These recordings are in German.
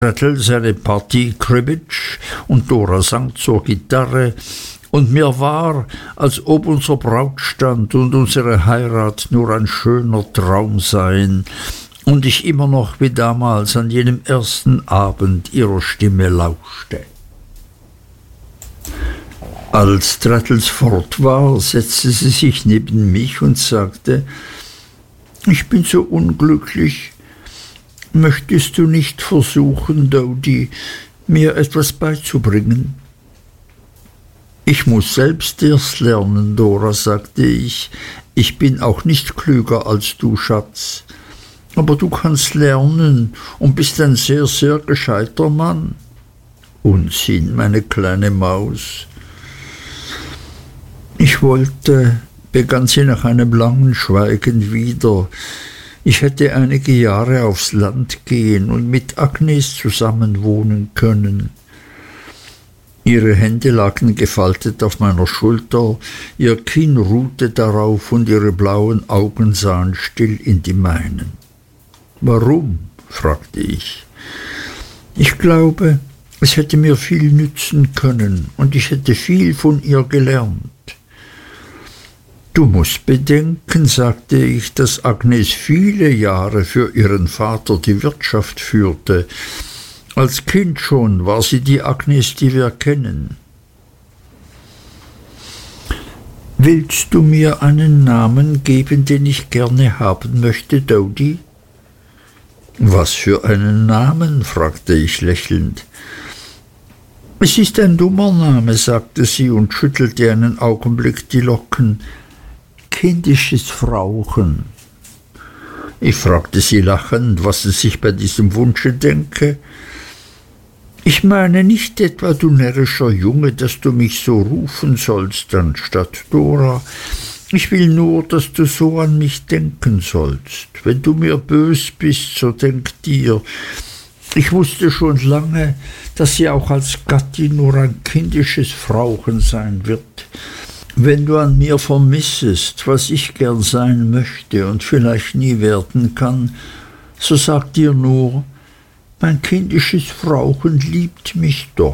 seine Partie Cribbage und Dora sang zur Gitarre, und mir war, als ob unser Brautstand und unsere Heirat nur ein schöner Traum seien und ich immer noch wie damals an jenem ersten Abend ihrer Stimme lauschte. Als Traddles fort war, setzte sie sich neben mich und sagte: »Ich bin so unglücklich. Möchtest du nicht versuchen, Dodie, mir etwas beizubringen?« »Ich muss selbst erst lernen, Dora«, sagte ich. »Ich bin auch nicht klüger als du, Schatz. Aber du kannst lernen und bist ein sehr, sehr gescheiter Mann.« »Unsinn, meine kleine Maus.« »Ich wollte«, begann sie nach einem langen Schweigen wieder, »ich hätte einige Jahre aufs Land gehen und mit Agnes zusammen wohnen können.« Ihre Hände lagen gefaltet auf meiner Schulter, ihr Kinn ruhte darauf und ihre blauen Augen sahen still in die meinen. »Warum?« fragte ich. »Ich glaube, es hätte mir viel nützen können und ich hätte viel von ihr gelernt.« »Du musst bedenken«, sagte ich, »dass Agnes viele Jahre für ihren Vater die Wirtschaft führte. Als Kind schon war sie die Agnes, die wir kennen.« »Willst du mir einen Namen geben, den ich gerne haben möchte, Dodie?« »Was für einen Namen?« fragte ich lächelnd. »Es ist ein dummer Name«, sagte sie und schüttelte einen Augenblick die Locken. »Kindisches Frauchen.« Ich fragte sie lachend, was sie sich bei diesem Wunsche denke. »Ich meine nicht etwa, du närrischer Junge, dass du mich so rufen sollst anstatt Dora. Ich will nur, dass du so an mich denken sollst. Wenn du mir bös bist, so denk dir, ich wusste schon lange, dass sie auch als Gattin nur ein kindisches Frauchen sein wird. Wenn du an mir vermissest, was ich gern sein möchte und vielleicht nie werden kann, so sag dir nur, mein kindisches Frauchen liebt mich doch.«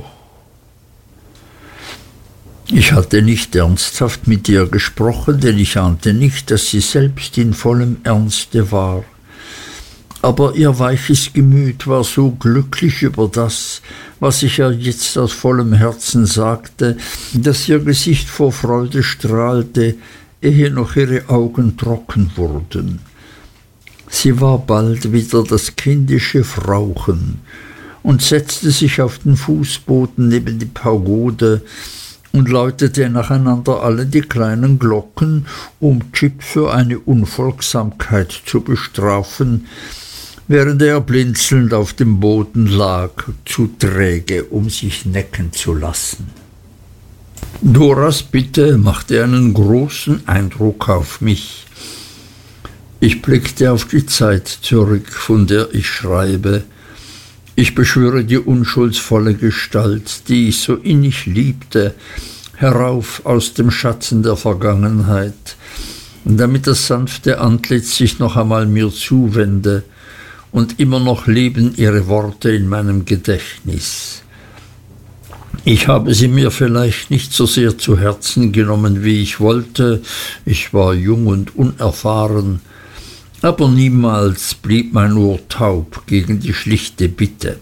Ich hatte nicht ernsthaft mit ihr gesprochen, denn ich ahnte nicht, dass sie selbst in vollem Ernste war. Aber ihr weiches Gemüt war so glücklich über das, was ich ihr jetzt aus vollem Herzen sagte, dass ihr Gesicht vor Freude strahlte, ehe noch ihre Augen trocken wurden. Sie war bald wieder das kindische Frauchen und setzte sich auf den Fußboden neben die Pagode und läutete nacheinander alle die kleinen Glocken, um Jip für eine Unfolgsamkeit zu bestrafen, während er blinzelnd auf dem Boden lag, zu träge, um sich necken zu lassen. Doras Bitte machte einen großen Eindruck auf mich. Ich blickte auf die Zeit zurück, von der ich schreibe. Ich beschwöre die unschuldsvolle Gestalt, die ich so innig liebte, herauf aus dem Schatten der Vergangenheit, damit das sanfte Antlitz sich noch einmal mir zuwende, und immer noch leben ihre Worte in meinem Gedächtnis. Ich habe sie mir vielleicht nicht so sehr zu Herzen genommen, wie ich wollte, ich war jung und unerfahren, aber niemals blieb mein Ohr taub gegen die schlichte Bitte.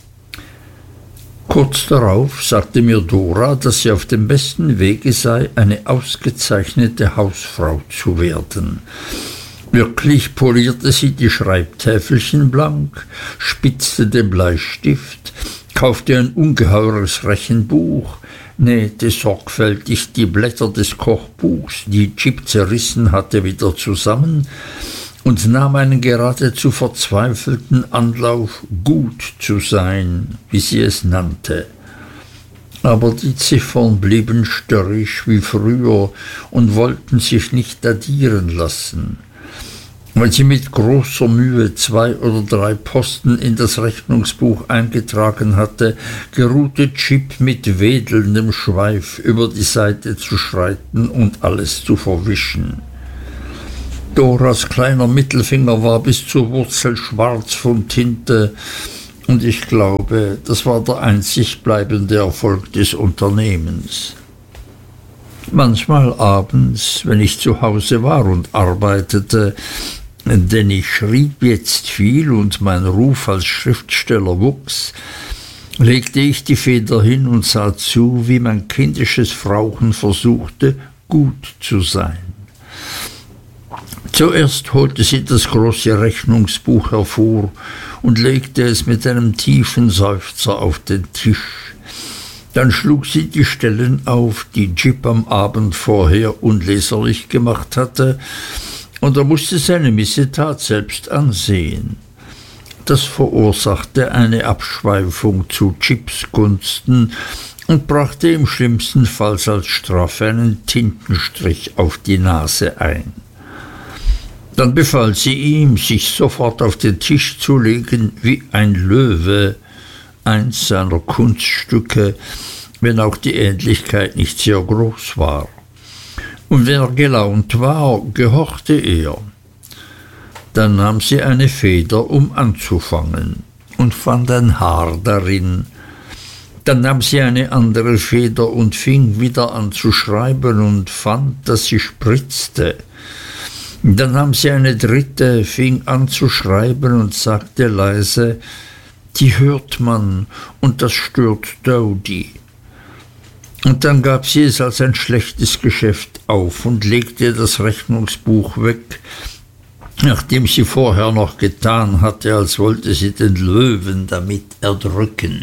Kurz darauf sagte mir Dora, dass sie auf dem besten Wege sei, eine ausgezeichnete Hausfrau zu werden. Wirklich polierte sie die Schreibtäfelchen blank, spitzte den Bleistift, kaufte ein ungeheures Rechenbuch, nähte sorgfältig die Blätter des Kochbuchs, die Jip zerrissen hatte, wieder zusammen und nahm einen geradezu verzweifelten Anlauf, gut zu sein, wie sie es nannte. Aber die Ziffern blieben störrisch wie früher und wollten sich nicht addieren lassen. Wenn sie mit großer Mühe 2 oder 3 Posten in das Rechnungsbuch eingetragen hatte, geruhte Jip mit wedelndem Schweif über die Seite zu schreiten und alles zu verwischen. Doras kleiner Mittelfinger war bis zur Wurzel schwarz von Tinte, und ich glaube, das war der einzig bleibende Erfolg des Unternehmens. Manchmal abends, wenn ich zu Hause war und arbeitete, denn ich schrieb jetzt viel und mein Ruf als Schriftsteller wuchs, legte ich die Feder hin und sah zu, wie mein kindisches Frauchen versuchte, gut zu sein. Zuerst holte sie das große Rechnungsbuch hervor und legte es mit einem tiefen Seufzer auf den Tisch. Dann schlug sie die Stellen auf, die Jip am Abend vorher unleserlich gemacht hatte, und er musste seine Missetat selbst ansehen. Das verursachte eine Abschweifung zu Jips Gunsten und brachte ihm schlimmstenfalls als Strafe einen Tintenstrich auf die Nase ein. Dann befahl sie ihm, sich sofort auf den Tisch zu legen wie ein Löwe, eins seiner Kunststücke, wenn auch die Ähnlichkeit nicht sehr groß war. Und wenn er gelaunt war, gehorchte er. Dann nahm sie eine Feder, um anzufangen, und fand ein Haar darin. Dann nahm sie eine andere Feder und fing wieder an zu schreiben und fand, dass sie spritzte. Dann nahm sie eine dritte, fing an zu schreiben und sagte leise, die hört man, und das stört Dodi. Und dann gab sie es als ein schlechtes Geschäft auf und legte das Rechnungsbuch weg, nachdem sie vorher noch getan hatte, als wollte sie den Löwen damit erdrücken.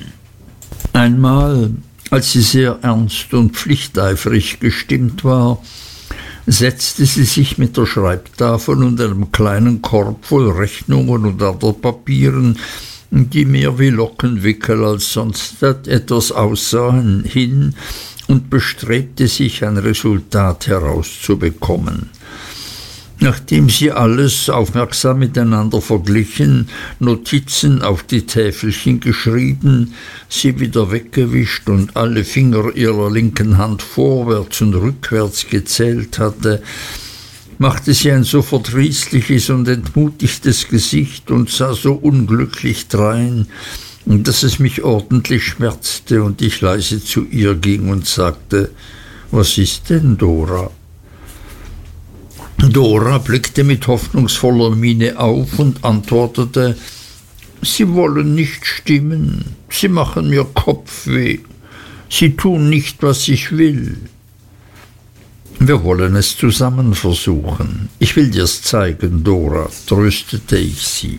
Einmal, als sie sehr ernst und pflichteifrig gestimmt war, setzte sie sich mit der Schreibtafel und einem kleinen Korb voll Rechnungen und anderer Papieren, die mehr wie Lockenwickel als sonst etwas aussahen, hin und bestrebte sich, ein Resultat herauszubekommen. Nachdem sie alles aufmerksam miteinander verglichen, Notizen auf die Täfelchen geschrieben, sie wieder weggewischt und alle Finger ihrer linken Hand vorwärts und rückwärts gezählt hatte, machte sie ein so verdrießliches und entmutigtes Gesicht und sah so unglücklich drein, dass es mich ordentlich schmerzte und ich leise zu ihr ging und sagte, was ist denn, Dora? Dora blickte mit hoffnungsvoller Miene auf und antwortete, Sie wollen nicht stimmen, Sie machen mir Kopfweh, Sie tun nicht, was ich will. Wir wollen es zusammen versuchen. Ich will dir's zeigen, Dora, tröstete ich sie.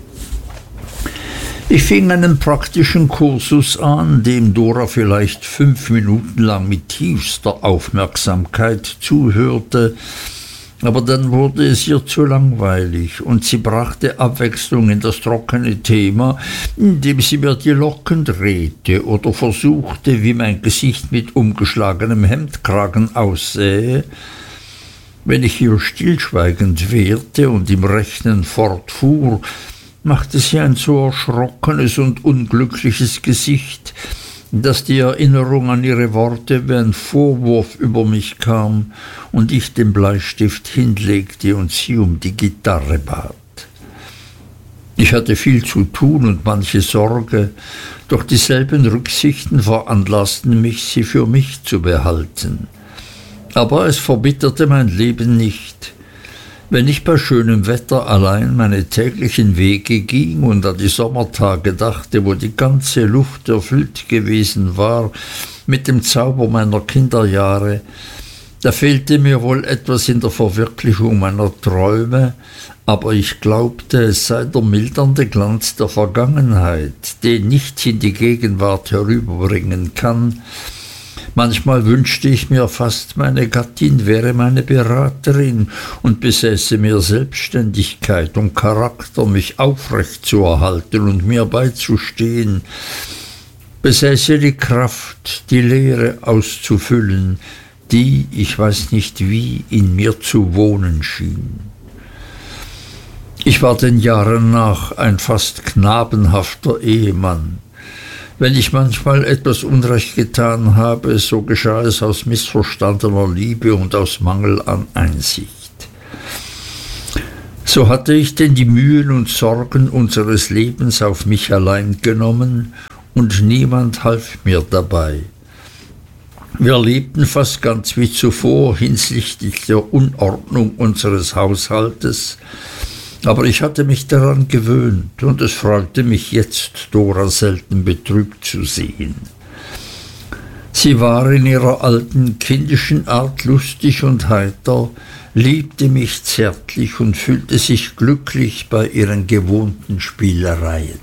Ich fing einen praktischen Kursus an, dem Dora vielleicht 5 Minuten lang mit tiefster Aufmerksamkeit zuhörte, aber dann wurde es ihr zu langweilig und sie brachte Abwechslung in das trockene Thema, indem sie mir die Locken drehte oder versuchte, wie mein Gesicht mit umgeschlagenem Hemdkragen aussähe. Wenn ich ihr stillschweigend wehrte und im Rechnen fortfuhr, machte sie ein so erschrockenes und unglückliches Gesicht, dass die Erinnerung an ihre Worte wie ein Vorwurf über mich kam und ich den Bleistift hinlegte und sie um die Gitarre bat. Ich hatte viel zu tun und manche Sorge, doch dieselben Rücksichten veranlassten mich, sie für mich zu behalten. Aber es verbitterte mein Leben nicht. Wenn ich bei schönem Wetter allein meine täglichen Wege ging und an die Sommertage dachte, wo die ganze Luft erfüllt gewesen war mit dem Zauber meiner Kinderjahre, da fehlte mir wohl etwas in der Verwirklichung meiner Träume, aber ich glaubte, es sei der mildernde Glanz der Vergangenheit, den nichts in die Gegenwart herüberbringen kann. Manchmal wünschte ich mir fast, meine Gattin wäre meine Beraterin und besäße mehr Selbstständigkeit und Charakter, mich aufrecht zu erhalten und mir beizustehen, besäße die Kraft, die Leere auszufüllen, die, ich weiß nicht wie, in mir zu wohnen schien. Ich war den Jahren nach ein fast knabenhafter Ehemann. Wenn ich manchmal etwas Unrecht getan habe, so geschah es aus missverstandener Liebe und aus Mangel an Einsicht. So hatte ich denn die Mühen und Sorgen unseres Lebens auf mich allein genommen, und niemand half mir dabei. Wir lebten fast ganz wie zuvor hinsichtlich der Unordnung unseres Haushaltes, aber ich hatte mich daran gewöhnt, und es freute mich jetzt, Dora selten betrübt zu sehen. Sie war in ihrer alten kindischen Art lustig und heiter, liebte mich zärtlich und fühlte sich glücklich bei ihren gewohnten Spielereien.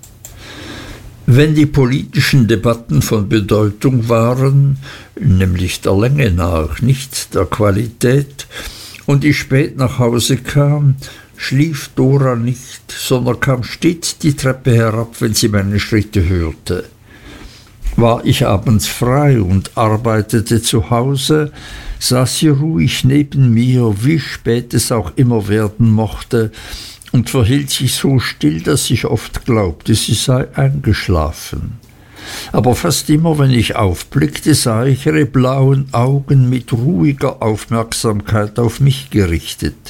Wenn die politischen Debatten von Bedeutung waren, nämlich der Länge nach, nicht der Qualität, und ich spät nach Hause kam, schlief Dora nicht, sondern kam stets die Treppe herab, wenn sie meine Schritte hörte. War ich abends frei und arbeitete zu Hause, saß sie ruhig neben mir, wie spät es auch immer werden mochte, und verhielt sich so still, dass ich oft glaubte, sie sei eingeschlafen. Aber fast immer, wenn ich aufblickte, sah ich ihre blauen Augen mit ruhiger Aufmerksamkeit auf mich gerichtet.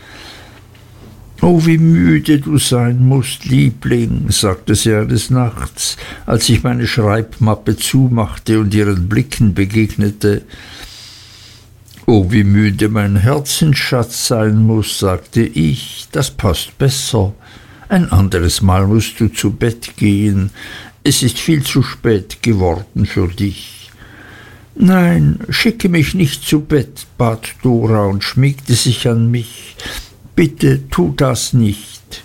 »Oh, wie müde du sein musst, Liebling«, sagte sie eines Nachts, als ich meine Schreibmappe zumachte und ihren Blicken begegnete. »Oh, wie müde mein Herzensschatz sein muss«, sagte ich, »das passt besser. Ein anderes Mal musst du zu Bett gehen. Es ist viel zu spät geworden für dich.« »Nein, schicke mich nicht zu Bett«, bat Dora und schmiegte sich an mich. »Bitte tu das nicht.«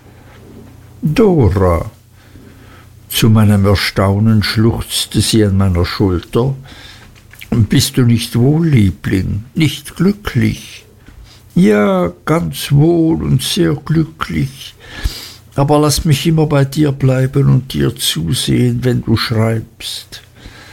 »Dora!« Zu meinem Erstaunen schluchzte sie an meiner Schulter. »Bist du nicht wohl, Liebling, nicht glücklich?« »Ja, ganz wohl und sehr glücklich. Aber lass mich immer bei dir bleiben und dir zusehen, wenn du schreibst.«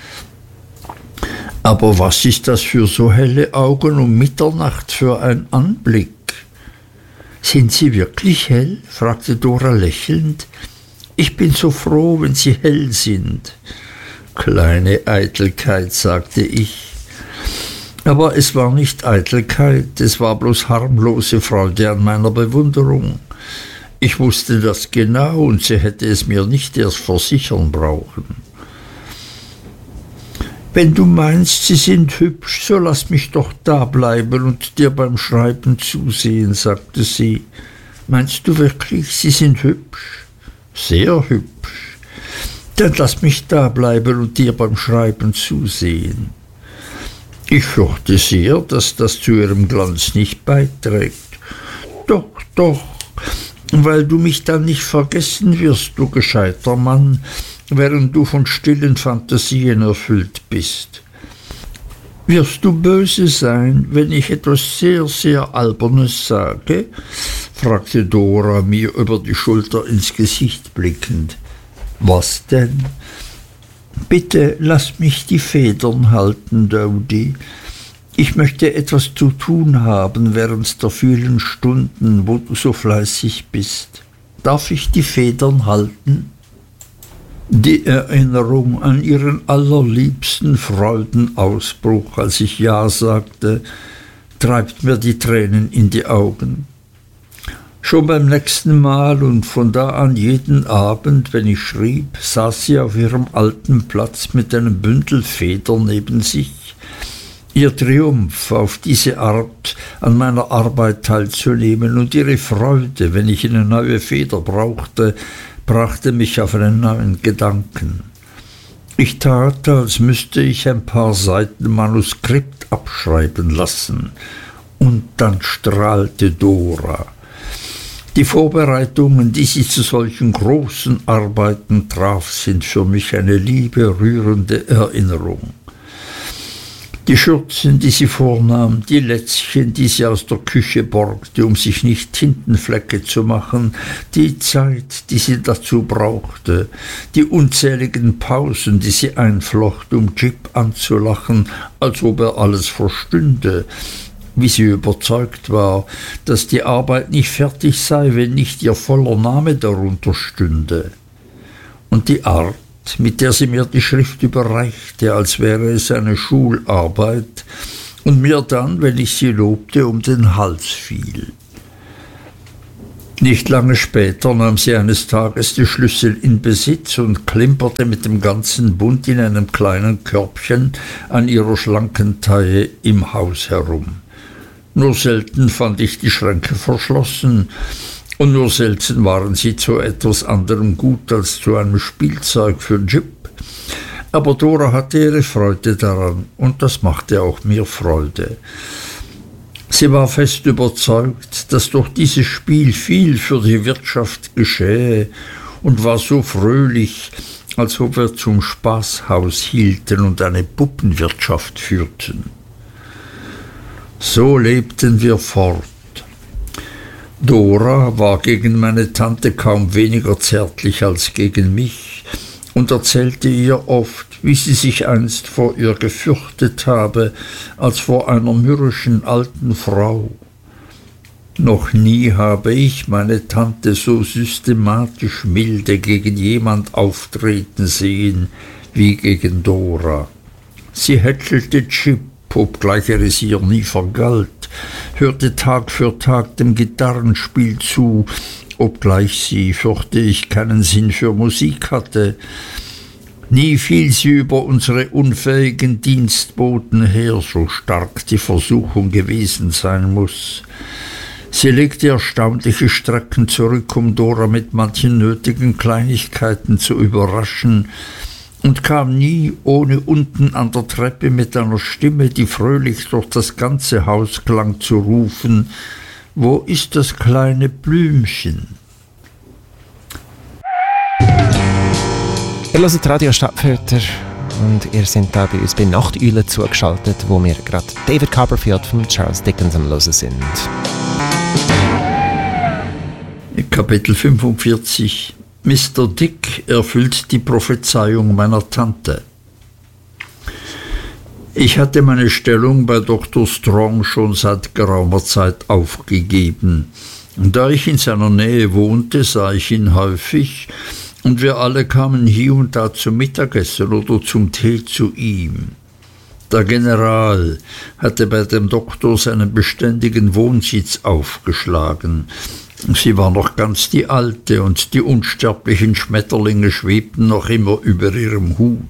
»Aber was ist das für so helle Augen um Mitternacht für ein Anblick?« »Sind sie wirklich hell?« fragte Dora lächelnd. »Ich bin so froh, wenn sie hell sind.« »Kleine Eitelkeit«, sagte ich. Aber es war nicht Eitelkeit, es war bloß harmlose Freude an meiner Bewunderung. Ich wusste das genau, und sie hätte es mir nicht erst versichern brauchen. »Wenn du meinst, sie sind hübsch, so lass mich doch dableiben und dir beim Schreiben zusehen«, sagte sie. »Meinst du wirklich, sie sind hübsch?« »Sehr hübsch.« »Dann lass mich dableiben und dir beim Schreiben zusehen.« Ich fürchte sehr, dass das zu ihrem Glanz nicht beiträgt. »Doch, doch, weil du mich dann nicht vergessen wirst, du gescheiter Mann, während du von stillen Phantasien erfüllt bist. Wirst du böse sein, wenn ich etwas sehr, sehr Albernes sage?« fragte Dora mir über die Schulter ins Gesicht blickend. »Was denn?« »Bitte lass mich die Federn halten, Dodi. Ich möchte etwas zu tun haben während der vielen Stunden, wo du so fleißig bist. Darf ich die Federn halten?« Die Erinnerung an ihren allerliebsten Freudenausbruch, als ich Ja sagte, treibt mir die Tränen in die Augen. Schon beim nächsten Mal und von da an jeden Abend, wenn ich schrieb, saß sie auf ihrem alten Platz mit einem Bündel Federn neben sich. Ihr Triumph, auf diese Art an meiner Arbeit teilzunehmen, und ihre Freude, wenn ich eine neue Feder brauchte, brachte mich auf einen neuen Gedanken. Ich tat, als müsste ich ein paar Seiten Manuskript abschreiben lassen. Und dann strahlte Dora. Die Vorbereitungen, die sie zu solchen großen Arbeiten traf, sind für mich eine liebe, rührende Erinnerung. Die Schürzen, die sie vornahm, die Lätzchen, die sie aus der Küche borgte, um sich nicht Tintenflecke zu machen, die Zeit, die sie dazu brauchte, die unzähligen Pausen, die sie einflocht, um Jip anzulachen, als ob er alles verstünde, wie sie überzeugt war, dass die Arbeit nicht fertig sei, wenn nicht ihr voller Name darunter stünde. Und die Art, mit der sie mir die Schrift überreichte, als wäre es eine Schularbeit, und mir dann, wenn ich sie lobte, um den Hals fiel. Nicht lange später nahm sie eines Tages die Schlüssel in Besitz und klimperte mit dem ganzen Bund in einem kleinen Körbchen an ihrer schlanken Taille im Haus herum. Nur selten fand ich die Schränke verschlossen, und nur selten waren sie zu etwas anderem gut als zu einem Spielzeug für Jip. Aber Dora hatte ihre Freude daran, und das machte auch mir Freude. Sie war fest überzeugt, dass durch dieses Spiel viel für die Wirtschaft geschähe, und war so fröhlich, als ob wir zum Spaßhaus hielten und eine Puppenwirtschaft führten. So lebten wir fort. Dora war gegen meine Tante kaum weniger zärtlich als gegen mich und erzählte ihr oft, wie sie sich einst vor ihr gefürchtet habe, als vor einer mürrischen alten Frau. Noch nie habe ich meine Tante so systematisch milde gegen jemand auftreten sehen wie gegen Dora. Sie hätschelte Jip, obgleich er es ihr nie vergalt, hörte Tag für Tag dem Gitarrenspiel zu, obgleich sie, fürchte ich, keinen Sinn für Musik hatte. Nie fiel sie über unsere unfähigen Dienstboten her, so stark die Versuchung gewesen sein muß. Sie legte erstaunliche Strecken zurück, um Dora mit manchen nötigen Kleinigkeiten zu überraschen, und kam nie, ohne unten an der Treppe mit einer Stimme, die fröhlich durch das ganze Haus klang, zu rufen: »Wo ist das kleine Blümchen?« Ihr hört Radio Stadtfilter und ihr seid da bei uns bei Nachteule zugeschaltet, wo wir gerade David Copperfield von Charles Dickens am Hören sind. Kapitel 45. Mr. Dick erfüllt die Prophezeiung meiner Tante. Ich hatte meine Stellung bei Dr. Strong schon seit geraumer Zeit aufgegeben. Da ich in seiner Nähe wohnte, sah ich ihn häufig, und wir alle kamen hier und da zum Mittagessen oder zum Tee zu ihm. Der General hatte bei dem Doktor seinen beständigen Wohnsitz aufgeschlagen. Sie war noch ganz die Alte, und die unsterblichen Schmetterlinge schwebten noch immer über ihrem Hut.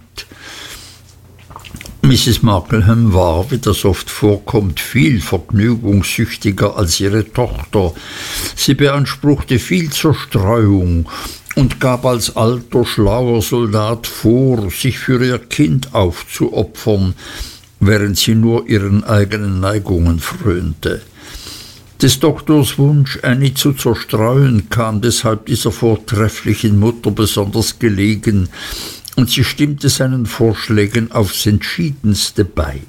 Mrs. Markleham war, wie das oft vorkommt, viel vergnügungssüchtiger als ihre Tochter. Sie beanspruchte viel Zerstreuung und gab als alter, schlauer Soldat vor, sich für ihr Kind aufzuopfern, während sie nur ihren eigenen Neigungen frönte. Des Doktors Wunsch, Annie zu zerstreuen, kam deshalb dieser vortrefflichen Mutter besonders gelegen, und sie stimmte seinen Vorschlägen aufs Entschiedenste bei.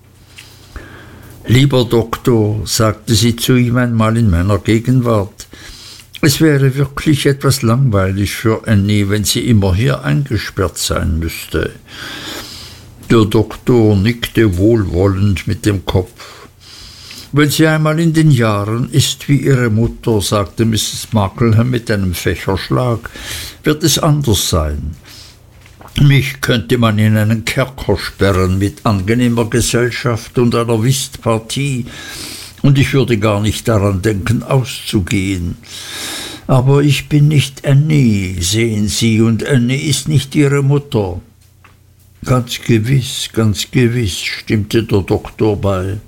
»Lieber Doktor«, sagte sie zu ihm einmal in meiner Gegenwart, »es wäre wirklich etwas langweilig für Annie, wenn sie immer hier eingesperrt sein müsste.« Der Doktor nickte wohlwollend mit dem Kopf. »Wenn sie einmal in den Jahren ist wie ihre Mutter«, sagte Mrs. Markleham mit einem Fächerschlag, »wird es anders sein. Mich könnte man in einen Kerker sperren mit angenehmer Gesellschaft und einer Whistpartie, und ich würde gar nicht daran denken, auszugehen. Aber ich bin nicht Annie, sehen Sie, und Annie ist nicht Ihre Mutter.« Ganz gewiss, stimmte der Doktor bei.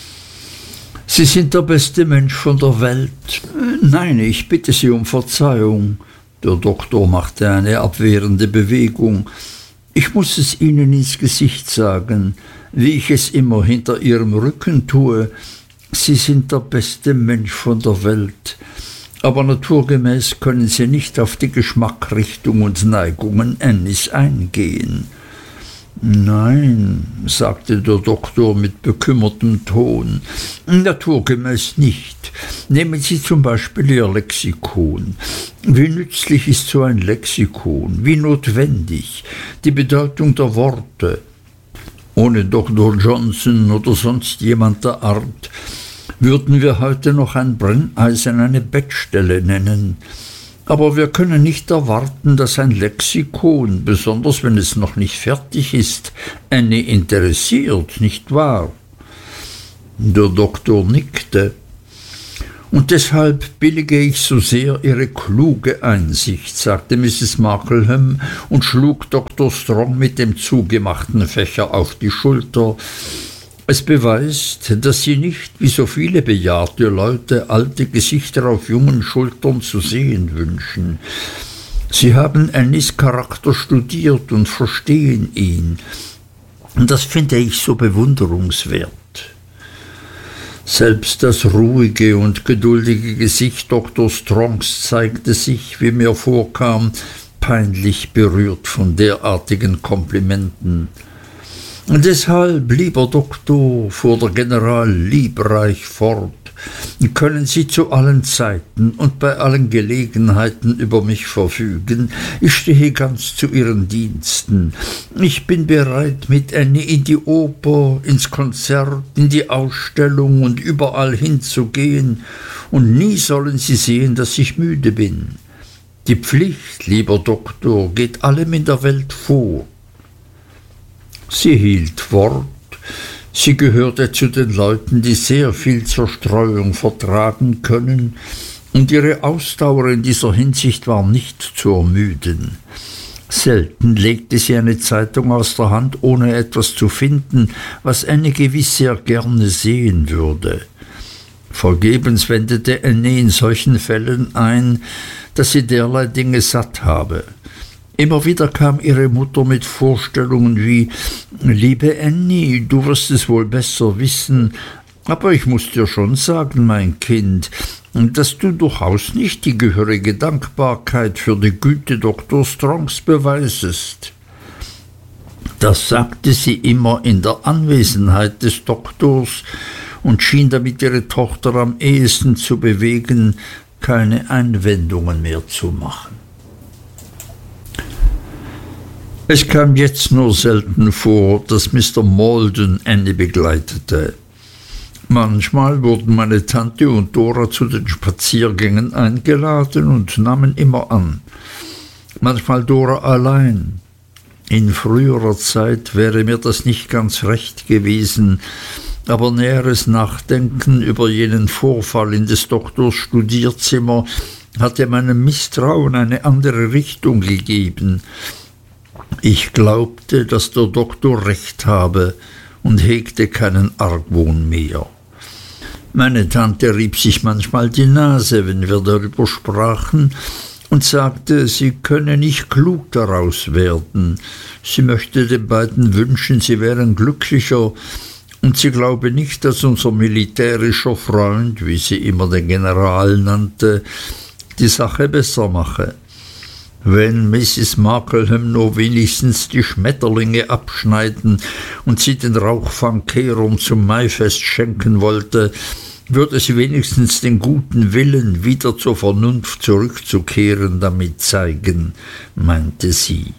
»Sie sind der beste Mensch von der Welt.« »Nein, ich bitte Sie um Verzeihung.« Der Doktor machte eine abwehrende Bewegung. »Ich muss es Ihnen ins Gesicht sagen, wie ich es immer hinter Ihrem Rücken tue. Sie sind der beste Mensch von der Welt. Aber naturgemäß können Sie nicht auf die Geschmackrichtung und Neigungen Annies eingehen.« »Nein«, sagte der Doktor mit bekümmertem Ton, »naturgemäß nicht. Nehmen Sie zum Beispiel Ihr Lexikon. Wie nützlich ist so ein Lexikon? Wie notwendig? Die Bedeutung der Worte. Ohne Dr. Johnson oder sonst jemand der Art würden wir heute noch ein Brenneisen eine Bettstelle nennen. Aber wir können nicht erwarten, dass ein Lexikon, besonders wenn es noch nicht fertig ist, Annie interessiert, nicht wahr?« Der Doktor nickte. Und deshalb billige ich so sehr Ihre kluge Einsicht, sagte Mrs. Markleham und schlug Dr. Strong mit dem zugemachten Fächer auf die Schulter. Es beweist, dass Sie nicht, wie so viele bejahrte Leute, alte Gesichter auf jungen Schultern zu sehen wünschen. Sie haben Annies Charakter studiert und verstehen ihn. Und das finde ich so bewunderungswert. Selbst das ruhige und geduldige Gesicht Dr. Strongs zeigte sich, wie mir vorkam, peinlich berührt von derartigen Komplimenten. Deshalb, lieber Doktor, fuhr der General liebreich fort, können Sie zu allen Zeiten und bei allen Gelegenheiten über mich verfügen. Ich stehe ganz zu Ihren Diensten. Ich bin bereit, mit Annie in die Oper, ins Konzert, in die Ausstellung und überall hinzugehen, und nie sollen Sie sehen, dass ich müde bin. Die Pflicht, lieber Doktor, geht allem in der Welt vor. Sie hielt Wort. Sie gehörte zu den Leuten, die sehr viel Zerstreuung vertragen können, und ihre Ausdauer in dieser Hinsicht war nicht zu ermüden. Selten legte sie eine Zeitung aus der Hand, ohne etwas zu finden, was Annie gewiss sehr gerne sehen würde. Vergebens wendete Annie in solchen Fällen ein, dass sie derlei Dinge satt habe. Immer wieder kam ihre Mutter mit Vorstellungen wie: »Liebe Annie, du wirst es wohl besser wissen, aber ich muß dir schon sagen, mein Kind, dass du durchaus nicht die gehörige Dankbarkeit für die Güte Dr. Strongs beweisest.« Das sagte sie immer in der Anwesenheit des Doktors und schien damit ihre Tochter am ehesten zu bewegen, keine Einwendungen mehr zu machen. Es kam jetzt nur selten vor, dass Mr. Maldon Annie begleitete. Manchmal wurden meine Tante und Dora zu den Spaziergängen eingeladen und nahmen immer an. Manchmal Dora allein. In früherer Zeit wäre mir das nicht ganz recht gewesen, aber näheres Nachdenken über jenen Vorfall in des Doktors Studierzimmer hatte meinem Misstrauen eine andere Richtung gegeben. Ich glaubte, dass der Doktor recht habe und hegte keinen Argwohn mehr. Meine Tante rieb sich manchmal die Nase, wenn wir darüber sprachen, und sagte, sie könne nicht klug daraus werden. Sie möchte den beiden wünschen, sie wären glücklicher, und sie glaube nicht, dass unser militärischer Freund, wie sie immer den General nannte, die Sache besser mache. Wenn Mrs. Markleham nur wenigstens die Schmetterlinge abschneiden und sie den Rauchfangkehrern zum Maifest schenken wollte, würde sie wenigstens den guten Willen, wieder zur Vernunft zurückzukehren, damit zeigen, meinte sie.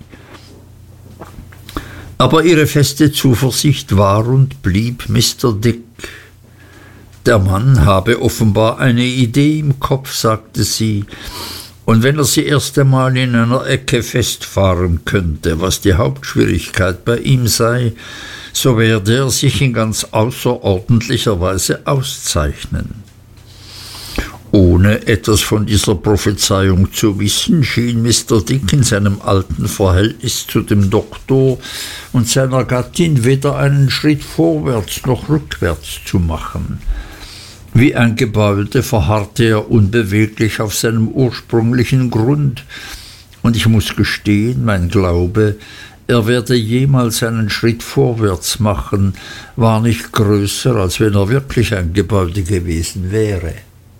Aber ihre feste Zuversicht war und blieb Mr. Dick. Der Mann habe offenbar eine Idee im Kopf, sagte sie, und wenn er sie erst einmal in einer Ecke festfahren könnte, was die Hauptschwierigkeit bei ihm sei, so werde er sich in ganz außerordentlicher Weise auszeichnen. Ohne etwas von dieser Prophezeiung zu wissen, schien Mr. Dick in seinem alten Verhältnis zu dem Doktor und seiner Gattin weder einen Schritt vorwärts noch rückwärts zu machen. Wie ein Gebäude verharrte er unbeweglich auf seinem ursprünglichen Grund, und ich muß gestehen, mein Glaube, er werde jemals einen Schritt vorwärts machen, war nicht größer, als wenn er wirklich ein Gebäude gewesen wäre.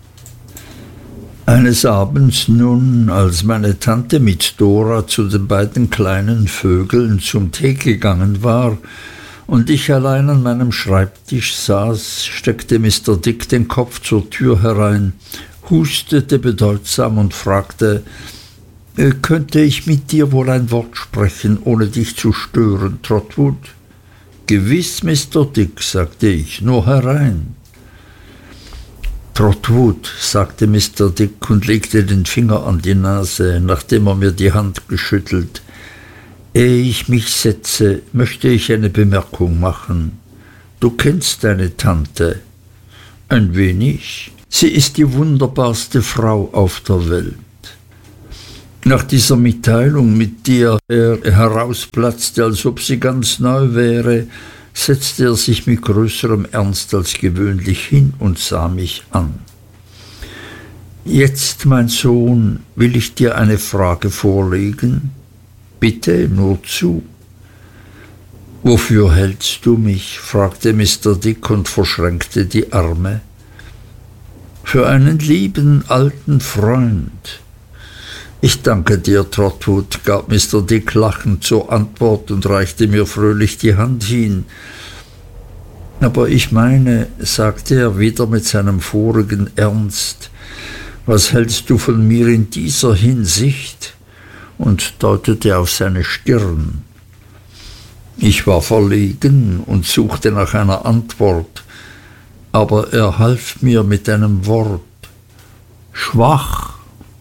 Eines Abends nun, als meine Tante mit Dora zu den beiden kleinen Vögeln zum Tee gegangen war und ich allein an meinem Schreibtisch saß, steckte Mr. Dick den Kopf zur Tür herein, hustete bedeutsam und fragte: »Könnte ich mit dir wohl ein Wort sprechen, ohne dich zu stören, Trotwood?« »Gewiß, Mr. Dick«, sagte ich, »nur herein.« »Trotwood«, sagte Mr. Dick und legte den Finger an die Nase, nachdem er mir die Hand geschüttelt. »Ehe ich mich setze, möchte ich eine Bemerkung machen. Du kennst deine Tante?« »Ein wenig.« Sie ist die wunderbarste Frau auf der Welt. Nach dieser Mitteilung, mit der er herausplatzte, als ob sie ganz neu wäre, setzte er sich mit größerem Ernst als gewöhnlich hin und sah mich an. »Jetzt, mein Sohn, will ich dir eine Frage vorlegen. Bitte nur zu.« »Wofür hältst du mich?« fragte Mr. Dick und verschränkte die Arme. »Für einen lieben alten Freund.« »Ich danke dir, Trotwood«, gab Mr. Dick lachend zur Antwort und reichte mir fröhlich die Hand hin. »Aber ich meine«, sagte er wieder mit seinem vorigen Ernst, »was hältst du von mir in dieser Hinsicht?« und deutete auf seine Stirn. Ich war verlegen und suchte nach einer Antwort, aber er half mir mit einem Wort. »Schwach.«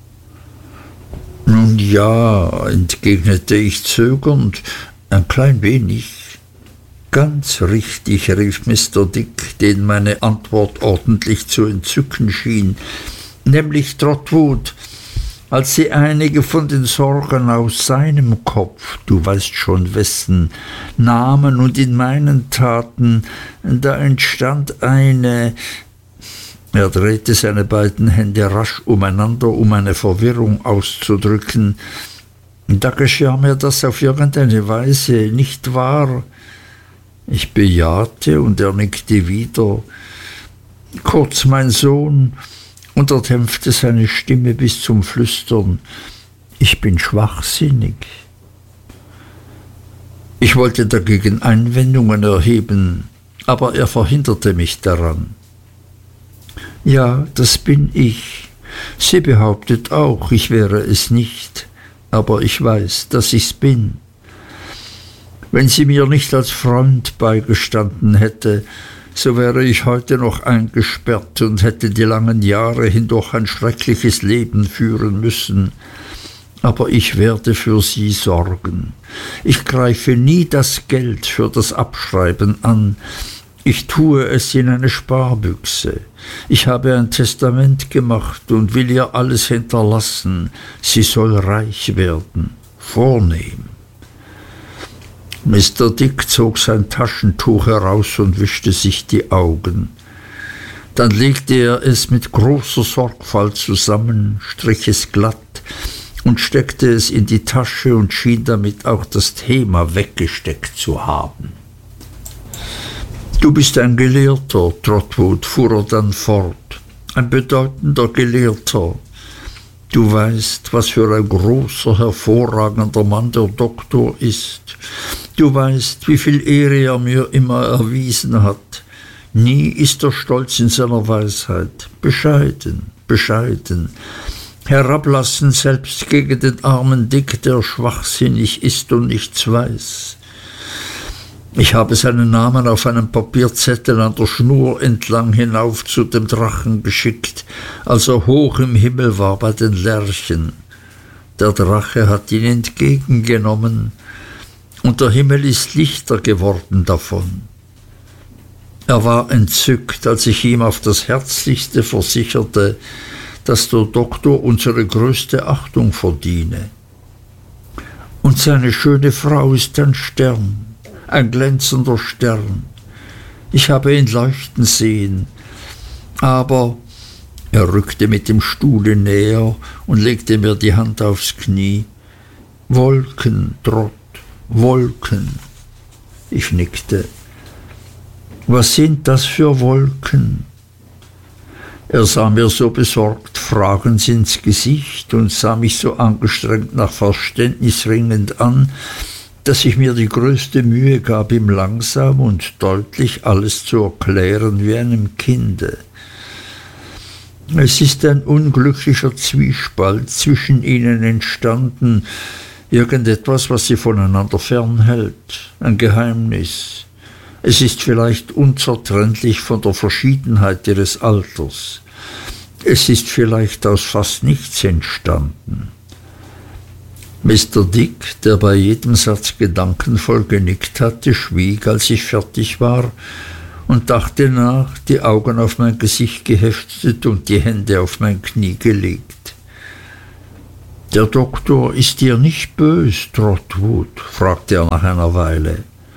»Nun ja«, entgegnete ich zögernd, »ein klein wenig.« »Ganz richtig«, rief Mr. Dick, den meine Antwort ordentlich zu entzücken schien, »nämlich, Trotwood, als sie einige von den Sorgen aus seinem Kopf, du weißt schon wessen, nahmen und in meinen taten, da entstand eine...« Er drehte seine beiden Hände rasch umeinander, um eine Verwirrung auszudrücken. »Da geschah mir das auf irgendeine Weise, nicht wahr?« Ich bejahte und er nickte wieder. »Kurz, mein Sohn«, und er dämpfte seine Stimme bis zum Flüstern, »ich bin schwachsinnig.« Ich wollte dagegen Einwendungen erheben, aber er verhinderte mich daran. »Ja, das bin ich. Sie behauptet auch, ich wäre es nicht, aber ich weiß, dass ich's bin. Wenn sie mir nicht als Freund beigestanden hätte, so wäre ich heute noch eingesperrt und hätte die langen Jahre hindurch ein schreckliches Leben führen müssen. Aber ich werde für sie sorgen. Ich greife nie das Geld für das Abschreiben an. Ich tue es in eine Sparbüchse. Ich habe ein Testament gemacht und will ihr alles hinterlassen. Sie soll reich werden, vornehm.« Mr. Dick zog sein Taschentuch heraus und wischte sich die Augen. Dann legte er es mit großer Sorgfalt zusammen, strich es glatt und steckte es in die Tasche und schien damit auch das Thema weggesteckt zu haben. »Du bist ein Gelehrter, Trotwood«, fuhr er dann fort, »ein bedeutender Gelehrter. Du weißt, was für ein großer, hervorragender Mann der Doktor ist. Du weißt, wie viel Ehre er mir immer erwiesen hat. Nie ist er stolz in seiner Weisheit. Bescheiden, bescheiden. Herablassend selbst gegen den armen Dick, der schwachsinnig ist und nichts weiß. Ich habe seinen Namen auf einem Papierzettel an der Schnur entlang hinauf zu dem Drachen geschickt, als er hoch im Himmel war bei den Lerchen. Der Drache hat ihn entgegengenommen, und der Himmel ist lichter geworden davon. Er war entzückt, als ich ihm auf das Herzlichste versicherte, dass der Doktor unsere größte Achtung verdiene. Und seine schöne Frau ist ein Stern, ein glänzender Stern. Ich habe ihn leuchten sehen, aber er rückte mit dem Stuhle näher und legte mir die Hand aufs Knie. Wolken, Trott, Wolken. Ich nickte. Was sind das für Wolken? Er sah mir so besorgt fragend ins Gesicht und sah mich so angestrengt nach Verständnis ringend an, dass ich mir die größte Mühe gab, ihm langsam und deutlich alles zu erklären wie einem Kinde. Es ist ein unglücklicher Zwiespalt zwischen ihnen entstanden, irgendetwas, was sie voneinander fernhält, ein Geheimnis. Es ist vielleicht unzertrennlich von der Verschiedenheit ihres Alters. Es ist vielleicht aus fast nichts entstanden. Mr. Dick, der bei jedem Satz gedankenvoll genickt hatte, schwieg, als ich fertig war, und dachte nach, die Augen auf mein Gesicht geheftet und die Hände auf mein Knie gelegt. »Der Doktor ist dir nicht bös, Trotwood?« fragte er nach einer Weile.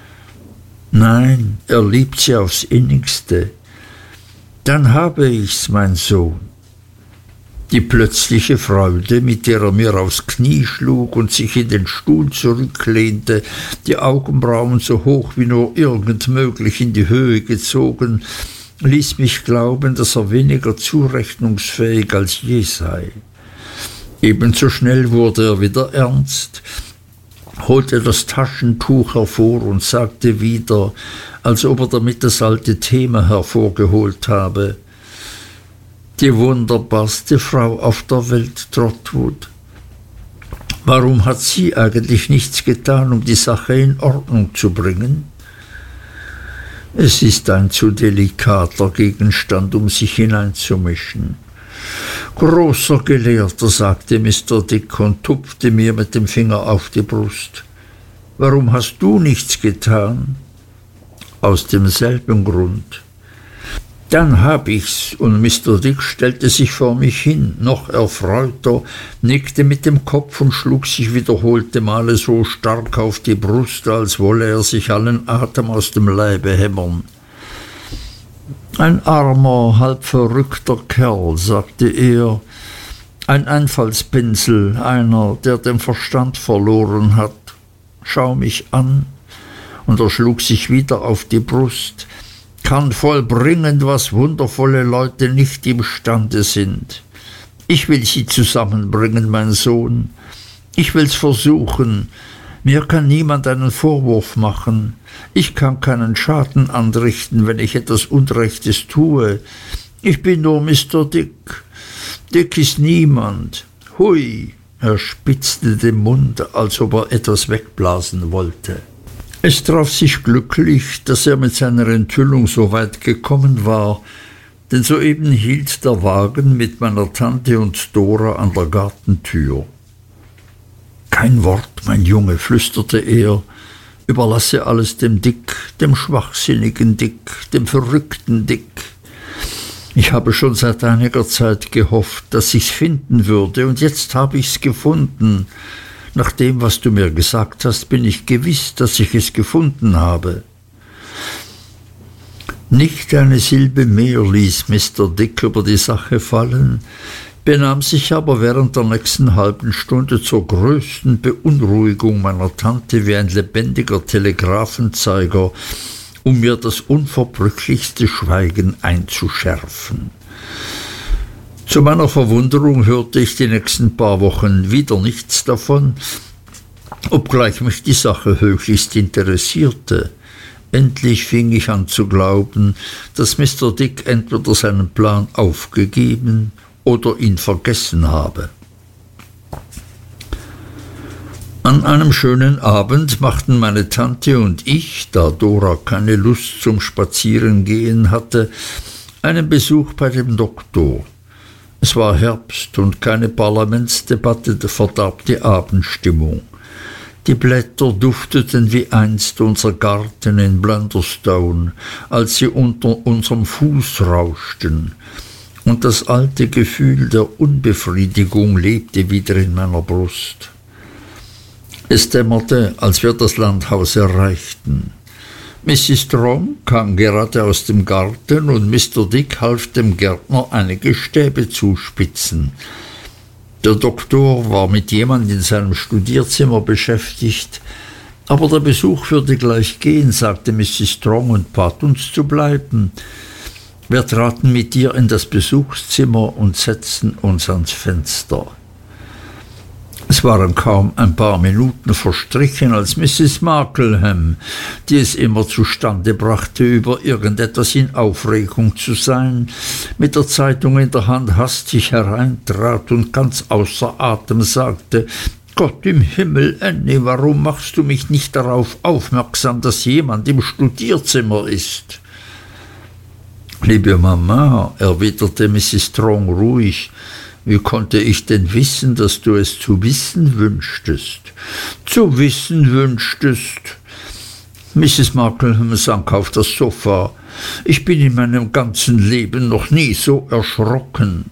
»Nein, er liebt sie aufs Innigste.« »Dann habe ich's, mein Sohn.« Die plötzliche Freude, mit der er mir aufs Knie schlug und sich in den Stuhl zurücklehnte, die Augenbrauen so hoch wie nur irgend möglich in die Höhe gezogen, ließ mich glauben, dass er weniger zurechnungsfähig als je sei. Ebenso schnell wurde er wieder ernst, holte das Taschentuch hervor und sagte wieder, als ob er damit das alte Thema hervorgeholt habe: »Die wunderbarste Frau auf der Welt, Trotwood. Warum hat sie eigentlich nichts getan, um die Sache in Ordnung zu bringen?« »Es ist ein zu delikater Gegenstand, um sich hineinzumischen.« »Großer Gelehrter«, sagte Mr. Dick und tupfte mir mit dem Finger auf die Brust. »Warum hast du nichts getan?« »Aus demselben Grund.« »Dann hab ich's.« Und Mr. Dick stellte sich vor mich hin, noch erfreuter, nickte mit dem Kopf und schlug sich wiederholte Male so stark auf die Brust, als wolle er sich allen Atem aus dem Leibe hämmern. »Ein armer, halb verrückter Kerl«, sagte er, »ein Einfallspinsel, einer, der den Verstand verloren hat. Schau mich an.« Und er schlug sich wieder auf die Brust. »Kann vollbringen, was wundervolle Leute nicht imstande sind. Ich will sie zusammenbringen, mein Sohn. Ich will's versuchen. Mir kann niemand einen Vorwurf machen. Ich kann keinen Schaden anrichten, wenn ich etwas Unrechtes tue. Ich bin nur Mr. Dick. Dick ist niemand. Hui!« Er spitzte den Mund, als ob er etwas wegblasen wollte. Es traf sich glücklich, dass er mit seiner Enthüllung so weit gekommen war, denn soeben hielt der Wagen mit meiner Tante und Dora an der Gartentür. »Kein Wort, mein Junge«, flüsterte er, »überlasse alles dem Dick, dem schwachsinnigen Dick, dem verrückten Dick. Ich habe schon seit einiger Zeit gehofft, dass ich's finden würde, und jetzt habe ich's gefunden. Nach dem, was du mir gesagt hast, bin ich gewiss, dass ich es gefunden habe.« Nicht eine Silbe mehr ließ Mr. Dick über die Sache fallen, benahm sich aber während der nächsten halben Stunde zur größten Beunruhigung meiner Tante wie ein lebendiger Telegraphenzeiger, um mir das unverbrüchlichste Schweigen einzuschärfen. Zu meiner Verwunderung hörte ich die nächsten paar Wochen wieder nichts davon, obgleich mich die Sache höchlichst interessierte. Endlich fing ich an zu glauben, dass Mr. Dick entweder seinen Plan aufgegeben oder ihn vergessen habe. An einem schönen Abend machten meine Tante und ich, da Dora keine Lust zum Spazierengehen hatte, einen Besuch bei dem Doktor. Es war Herbst und keine Parlamentsdebatte verdarb die Abendstimmung. Die Blätter dufteten wie einst unser Garten in Blunderstone, als sie unter unserem Fuß rauschten, und das alte Gefühl der Unbefriedigung lebte wieder in meiner Brust. Es dämmerte, als wir das Landhaus erreichten. Mrs. Strong kam gerade aus dem Garten und Mr. Dick half dem Gärtner einige Stäbe zuspitzen. Der Doktor war mit jemand in seinem Studierzimmer beschäftigt, aber der Besuch würde gleich gehen, sagte Mrs. Strong und bat uns zu bleiben. Wir traten mit ihr in das Besuchszimmer und setzten uns ans Fenster. Es waren kaum ein paar Minuten verstrichen, als Mrs. Markleham, die es immer zustande brachte, über irgendetwas in Aufregung zu sein, mit der Zeitung in der Hand hastig hereintrat und ganz außer Atem sagte: »Gott im Himmel, Annie, warum machst du mich nicht darauf aufmerksam, dass jemand im Studierzimmer ist?« »Liebe Mama«, erwiderte Mrs. Strong ruhig, »wie konnte ich denn wissen, dass du es zu wissen wünschtest?« »Zu wissen wünschtest? Mrs. Markleham sank auf das Sofa. Ich bin in meinem ganzen Leben noch nie so erschrocken.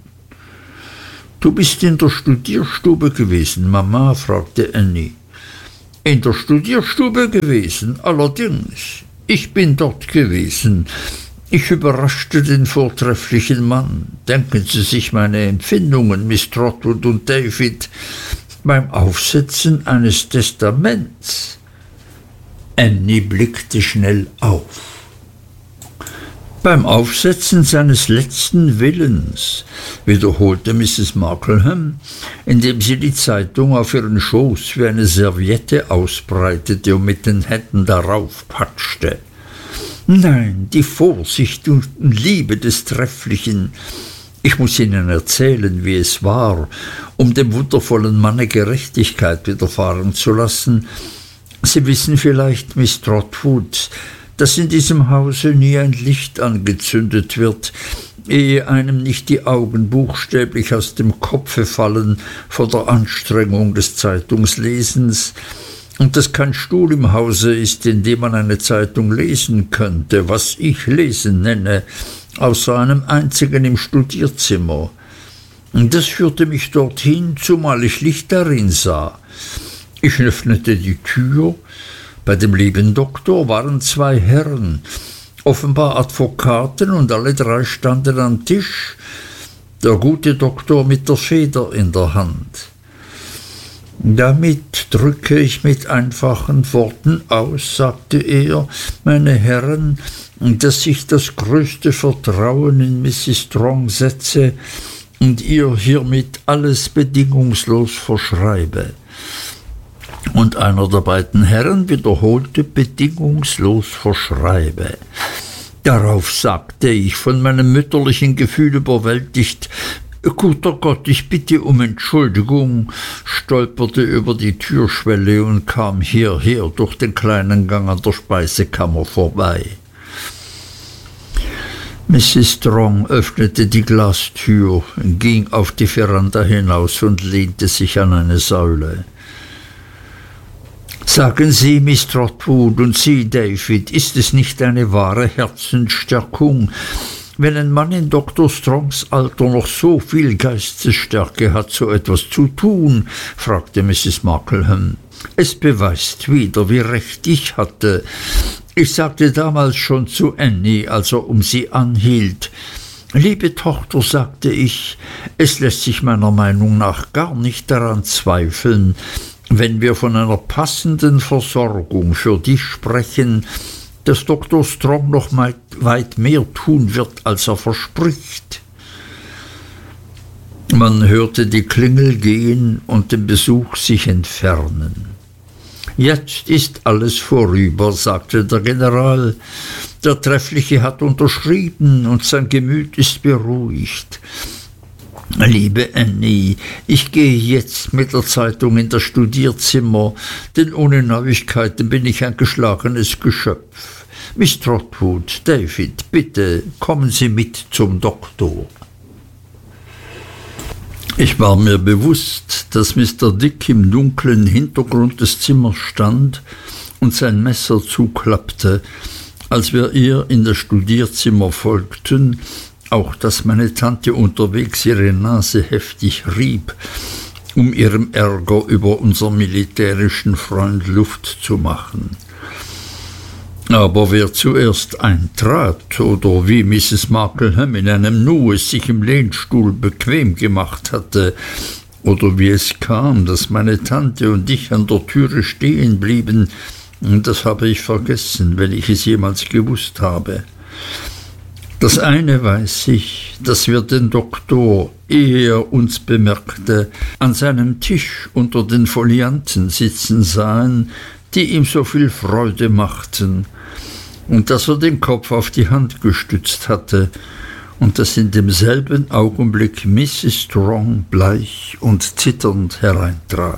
»Du bist in der Studierstube gewesen, Mama?« fragte Annie. »In der Studierstube gewesen? Allerdings. Ich bin dort gewesen. Ich überraschte den vortrefflichen Mann. Denken Sie sich meine Empfindungen, Miss Trotwood und David, beim Aufsetzen eines Testaments.« Annie blickte schnell auf. »Beim Aufsetzen seines letzten Willens«, wiederholte Mrs. Markleham, indem sie die Zeitung auf ihren Schoß wie eine Serviette ausbreitete und mit den Händen darauf patschte. »Nein, die Vorsicht und Liebe des Trefflichen. Ich muß Ihnen erzählen, wie es war, um dem wundervollen Manne Gerechtigkeit widerfahren zu lassen. Sie wissen vielleicht, Miss Trotwood, dass in diesem Hause nie ein Licht angezündet wird, ehe einem nicht die Augen buchstäblich aus dem Kopfe fallen vor der Anstrengung des Zeitungslesens, und dass kein Stuhl im Hause ist, in dem man eine Zeitung lesen könnte, was ich Lesen nenne, außer einem einzigen im Studierzimmer. Und das führte mich dorthin, zumal ich Licht darin sah. Ich öffnete die Tür. Bei dem lieben Doktor waren 2 Herren, offenbar Advokaten, und alle 3 standen am Tisch, der gute Doktor mit der Feder in der Hand. »Damit drücke ich mit einfachen Worten aus«, sagte er, »meine Herren, dass ich das größte Vertrauen in Mrs. Strong setze und ihr hiermit alles bedingungslos verschreibe.« Und einer der beiden Herren wiederholte bedingungslos verschreibe. Darauf sagte ich, von meinem mütterlichen Gefühl überwältigt, »Guter Gott, ich bitte um Entschuldigung«, stolperte über die Türschwelle und kam hierher durch den kleinen Gang an der Speisekammer vorbei. Mrs. Strong öffnete die Glastür, ging auf die Veranda hinaus und lehnte sich an eine Säule. »Sagen Sie, Miss Trotwood, und Sie, David, ist es nicht eine wahre Herzensstärkung, wenn ein Mann in Dr. Strongs Alter noch so viel Geistesstärke hat, so etwas zu tun?« fragte Mrs. Markleham. »Es beweist wieder, wie recht ich hatte. Ich sagte damals schon zu Annie, als er um sie anhielt, »Liebe Tochter«, sagte ich, »es lässt sich meiner Meinung nach gar nicht daran zweifeln, wenn wir von einer passenden Versorgung für dich sprechen, dass Dr. Strong noch weit mehr tun wird, als er verspricht.« Man hörte die Klingel gehen und den Besuch sich entfernen. »Jetzt ist alles vorüber«, sagte der General. »Der Treffliche hat unterschrieben und sein Gemüt ist beruhigt. Liebe Annie, ich gehe jetzt mit der Zeitung in das Studierzimmer, denn ohne Neuigkeiten bin ich ein geschlagenes Geschöpf. Miss Trotwood, David, bitte kommen Sie mit zum Doktor.« Ich war mir bewusst, dass Mr. Dick im dunklen Hintergrund des Zimmers stand und sein Messer zuklappte, als wir ihr in das Studierzimmer folgten, auch dass meine Tante unterwegs ihre Nase heftig rieb, um ihrem Ärger über unseren militärischen Freund Luft zu machen. Aber wer zuerst eintrat oder wie Mrs. Markleham in einem Nu es sich im Lehnstuhl bequem gemacht hatte, oder wie es kam, dass meine Tante und ich an der Türe stehen blieben, das habe ich vergessen, wenn ich es jemals gewusst habe. Das eine weiß ich, dass wir den Doktor, ehe er uns bemerkte, an seinem Tisch unter den Folianten sitzen sahen, die ihm so viel Freude machten, und dass er den Kopf auf die Hand gestützt hatte, und dass in demselben Augenblick Mrs. Strong bleich und zitternd hereintrat.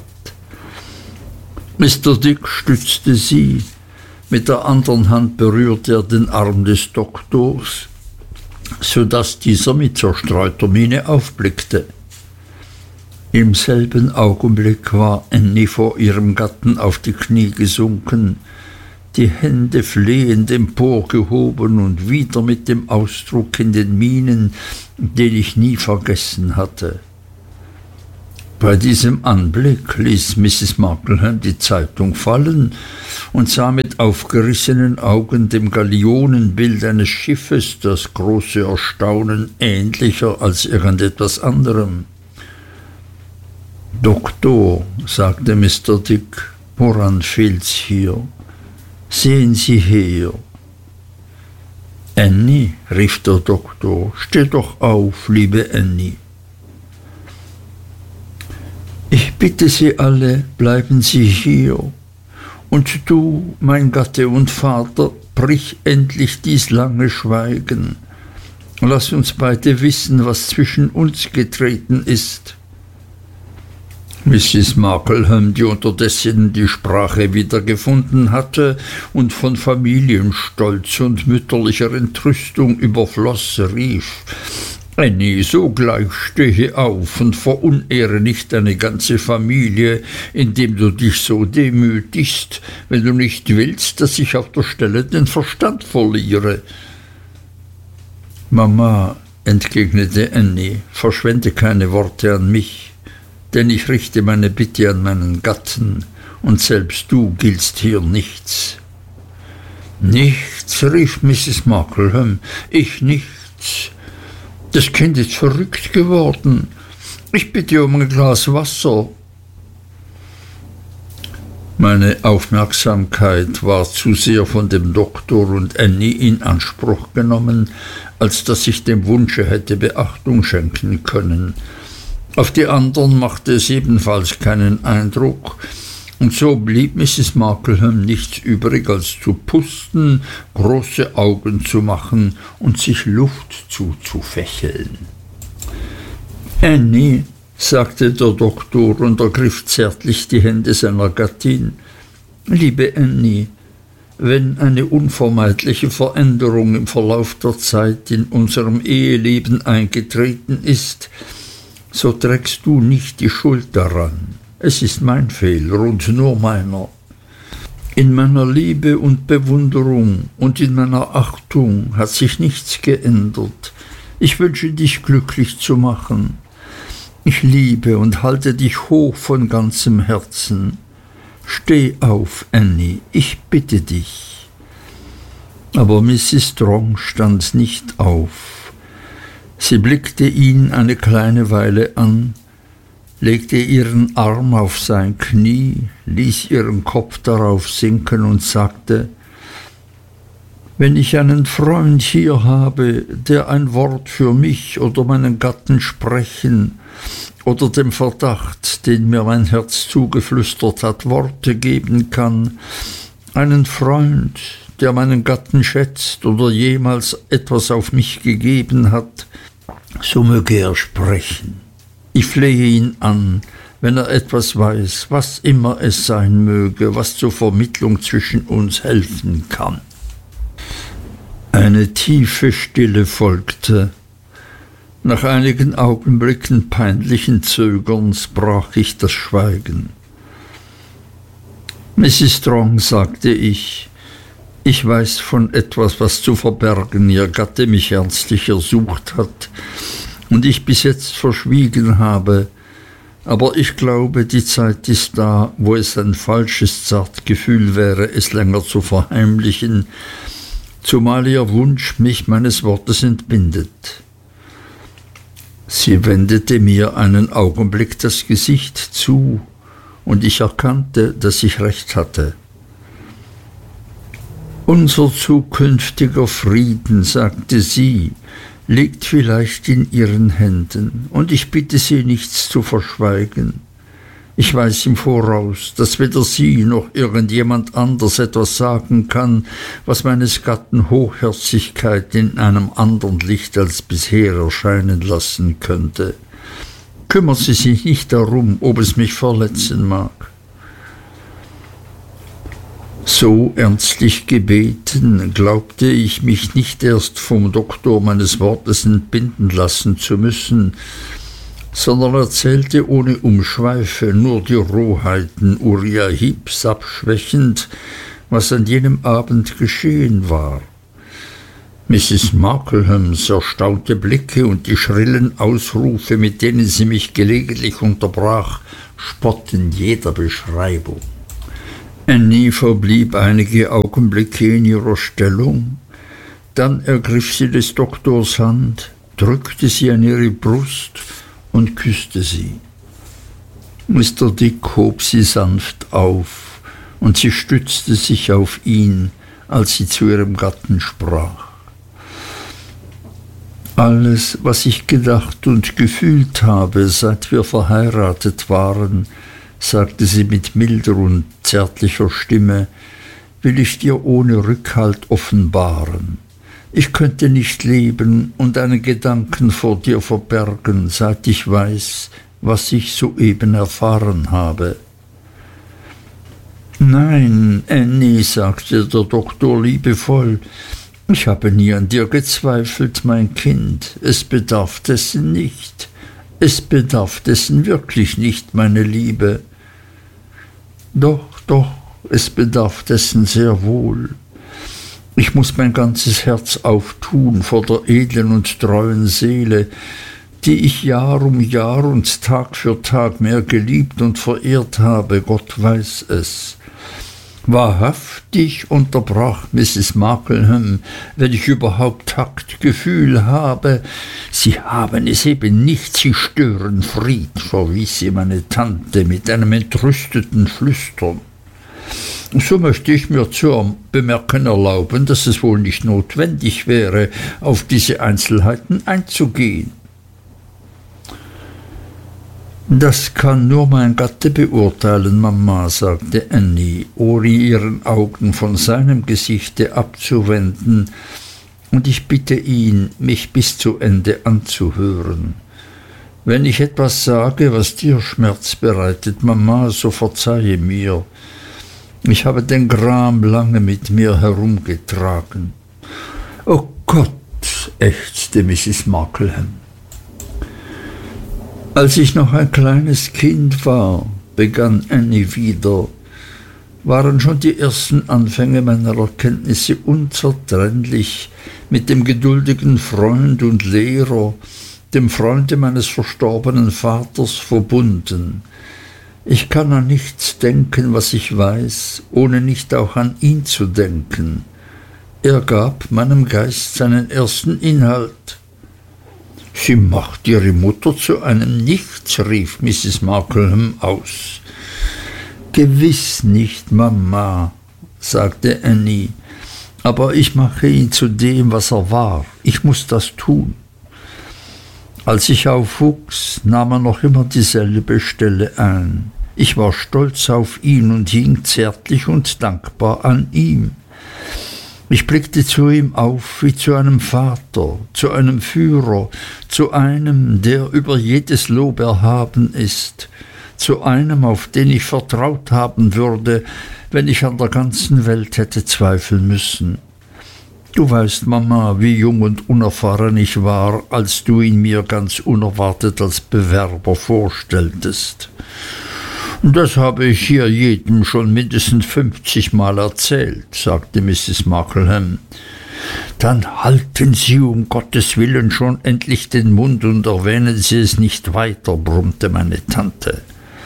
Mr. Dick stützte sie, mit der anderen Hand berührte er den Arm des Doktors, so daß dieser mit zerstreuter Miene aufblickte. Im selben Augenblick war Annie vor ihrem Gatten auf die Knie gesunken, die Hände flehend emporgehoben und wieder mit dem Ausdruck in den Mienen, den ich nie vergessen hatte. Bei diesem Anblick ließ Mrs. Markleham die Zeitung fallen und sah mit aufgerissenen Augen dem Galeonenbild eines Schiffes, das große Erstaunen ähnlicher als irgendetwas anderem. »Doktor«, sagte Mr. Dick, »woran fehlt's hier? Sehen Sie her.« »Annie«, rief der Doktor, »steh doch auf, liebe Annie.« »Ich bitte Sie alle, bleiben Sie hier. Und du, mein Gatte und Vater, brich endlich dies lange Schweigen. Lass uns beide wissen, was zwischen uns getreten ist.« Mrs. Markleham, die unterdessen die Sprache wiedergefunden hatte und von Familienstolz und mütterlicher Entrüstung überfloß, rief: »Annie, sogleich stehe auf und verunehre nicht deine ganze Familie, indem du dich so demütigst, wenn du nicht willst, dass ich auf der Stelle den Verstand verliere.« »Mama«, entgegnete Annie, »verschwende keine Worte an mich, denn ich richte meine Bitte an meinen Gatten, und selbst du giltst hier nichts.« »Nichts«, rief Mrs. Markleham, »ich nichts. Das Kind ist verrückt geworden. Ich bitte um ein Glas Wasser.« Meine Aufmerksamkeit war zu sehr von dem Doktor und Annie in Anspruch genommen, als dass ich dem Wunsche hätte Beachtung schenken können. Auf die anderen machte es ebenfalls keinen Eindruck, und so blieb Mrs. Markleham nichts übrig, als zu pusten, große Augen zu machen und sich Luft zuzufächeln. »Annie«, sagte der Doktor und ergriff zärtlich die Hände seiner Gattin, »liebe Annie, wenn eine unvermeidliche Veränderung im Verlauf der Zeit in unserem Eheleben eingetreten ist, so trägst du nicht die Schuld daran. Es ist mein Fehler und nur meiner. In meiner Liebe und Bewunderung und in meiner Achtung hat sich nichts geändert. Ich wünsche dich glücklich zu machen. Ich liebe und halte dich hoch von ganzem Herzen. Steh auf, Annie, ich bitte dich.« Aber Mrs. Strong stand nicht auf. Sie blickte ihn eine kleine Weile an, legte ihren Arm auf sein Knie, ließ ihren Kopf darauf sinken und sagte: »Wenn ich einen Freund hier habe, der ein Wort für mich oder meinen Gatten sprechen oder dem Verdacht, den mir mein Herz zugeflüstert hat, Worte geben kann, einen Freund, der meinen Gatten schätzt oder jemals etwas auf mich gegeben hat, so möge er sprechen. Ich flehe ihn an, wenn er etwas weiß, was immer es sein möge, was zur Vermittlung zwischen uns helfen kann.« Eine tiefe Stille folgte. Nach einigen Augenblicken peinlichen Zögerns brach ich das Schweigen. »Mrs. Strong«, sagte ich weiß von etwas, was zu verbergen Ihr Gatte mich ernstlich ersucht hat und ich bis jetzt verschwiegen habe, aber ich glaube, die Zeit ist da, wo es ein falsches Zartgefühl wäre, es länger zu verheimlichen, zumal Ihr Wunsch mich meines Wortes entbindet.« Sie wendete mir einen Augenblick das Gesicht zu, und ich erkannte, dass ich recht hatte. »Unser zukünftiger Frieden«, sagte sie, »liegt vielleicht in Ihren Händen, und ich bitte Sie, nichts zu verschweigen. Ich weiß im Voraus, dass weder Sie noch irgendjemand anders etwas sagen kann, was meines Gatten Hochherzigkeit in einem anderen Licht als bisher erscheinen lassen könnte. Kümmern Sie sich nicht darum, ob es mich verletzen mag.« So ernstlich gebeten, glaubte ich mich nicht erst vom Doktor meines Wortes entbinden lassen zu müssen, sondern erzählte ohne Umschweife, nur die Rohheiten Uriah Heeps abschwächend, was an jenem Abend geschehen war. Mrs. Marklehams erstaunte Blicke und die schrillen Ausrufe, mit denen sie mich gelegentlich unterbrach, spotten jeder Beschreibung. Annie verblieb einige Augenblicke in ihrer Stellung, dann ergriff sie des Doktors Hand, drückte sie an ihre Brust und küsste sie. Mr. Dick hob sie sanft auf, und sie stützte sich auf ihn, als sie zu ihrem Gatten sprach. Alles, was ich gedacht und gefühlt habe, seit wir verheiratet waren, sagte sie mit milder und zärtlicher Stimme, will ich dir ohne Rückhalt offenbaren. Ich könnte nicht leben und einen Gedanken vor dir verbergen, seit ich weiß, was ich soeben erfahren habe. Nein, Annie, sagte der Doktor liebevoll, ich habe nie an dir gezweifelt, mein Kind. Es bedarf dessen nicht. Es bedarf dessen wirklich nicht, meine Liebe. Doch, es bedarf dessen sehr wohl. Ich muß mein ganzes Herz auftun vor der edlen und treuen Seele, die ich Jahr um Jahr und Tag für Tag mehr geliebt und verehrt habe, Gott weiß es. Wahrhaftig, unterbrach Mrs. Markleham, wenn ich überhaupt Taktgefühl habe. Sie haben es eben nicht, Sie stören Fried, verwies sie meine Tante mit einem entrüsteten Flüstern. So möchte ich mir zu bemerken erlauben, dass es wohl nicht notwendig wäre, auf diese Einzelheiten einzugehen. Das kann nur mein Gatte beurteilen, Mama, sagte Annie, ohne ihren Augen von seinem Gesichte abzuwenden, und ich bitte ihn, mich bis zu Ende anzuhören. Wenn ich etwas sage, was dir Schmerz bereitet, Mama, so verzeihe mir. Ich habe den Gram lange mit mir herumgetragen. »Oh Gott«, ächzte Mrs. Markleham. Als ich noch ein kleines Kind war, begann Annie wieder, waren schon die ersten Anfänge meiner Erkenntnisse unzertrennlich mit dem geduldigen Freund und Lehrer, dem Freunde meines verstorbenen Vaters, verbunden. Ich kann an nichts denken, was ich weiß, ohne nicht auch an ihn zu denken. Er gab meinem Geist seinen ersten Inhalt. »Sie macht Ihre Mutter zu einem Nichts«, rief Mrs. Markleham aus. »Gewiss nicht, Mama«, sagte Annie, »aber ich mache ihn zu dem, was er war. Ich muß das tun.« Als ich aufwuchs, nahm er noch immer dieselbe Stelle ein. Ich war stolz auf ihn und hing zärtlich und dankbar an ihm. Ich blickte zu ihm auf wie zu einem Vater, zu einem Führer, zu einem, der über jedes Lob erhaben ist, zu einem, auf den ich vertraut haben würde, wenn ich an der ganzen Welt hätte zweifeln müssen. Du weißt, Mama, wie jung und unerfahren ich war, als du ihn mir ganz unerwartet als Bewerber vorstelltest. »Das habe ich hier jedem schon mindestens 50 Mal erzählt«, sagte Mrs. Markleham. »Dann halten Sie um Gottes Willen schon endlich den Mund und erwähnen Sie es nicht weiter«, brummte meine Tante.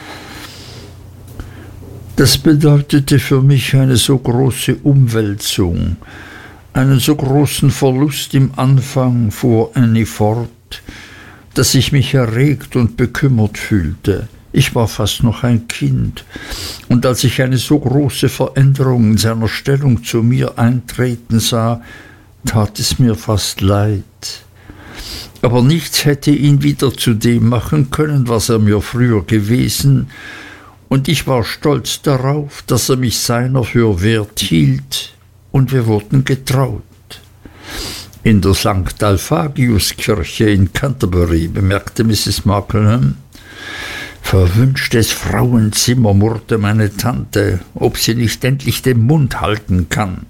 Das bedeutete für mich eine so große Umwälzung, einen so großen Verlust im Anfang, fuhr Annie fort, dass ich mich erregt und bekümmert fühlte. Ich war fast noch ein Kind, und als ich eine so große Veränderung in seiner Stellung zu mir eintreten sah, tat es mir fast leid. Aber nichts hätte ihn wieder zu dem machen können, was er mir früher gewesen, und ich war stolz darauf, dass er mich seiner für wert hielt, und wir wurden getraut. In der St. Alphagiuskirche in Canterbury, bemerkte Mrs. Markleham. Verwünschtes Frauenzimmer, murrte meine Tante, ob sie nicht endlich den Mund halten kann.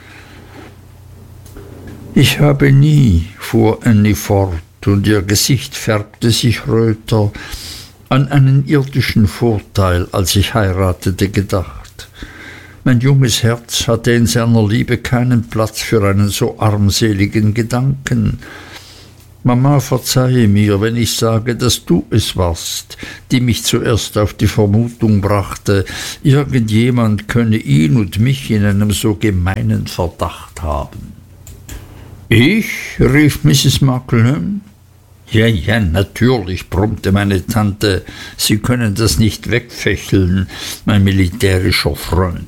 Ich habe nie, fuhr Annie fort, und ihr Gesicht färbte sich röter, an einen irdischen Vorteil, als ich heiratete, gedacht. Mein junges Herz hatte in seiner Liebe keinen Platz für einen so armseligen Gedanken. Mama, verzeihe mir, wenn ich sage, dass du es warst, die mich zuerst auf die Vermutung brachte, irgendjemand könne ihn und mich in einem so gemeinen Verdacht haben. Ich? Rief Mrs. Markleham. Ja, ja, natürlich, brummte meine Tante, Sie können das nicht wegfächeln, mein militärischer Freund.